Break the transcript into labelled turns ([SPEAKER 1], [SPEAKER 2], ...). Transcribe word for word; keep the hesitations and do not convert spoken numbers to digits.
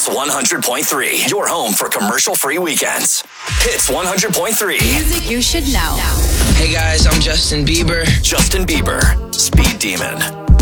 [SPEAKER 1] Hits one hundred point three, your home for commercial-free weekends. Hits one hundred point three.
[SPEAKER 2] Music you should know.
[SPEAKER 3] Hey guys, I'm Justin Bieber.
[SPEAKER 1] Justin Bieber, Speed Demon.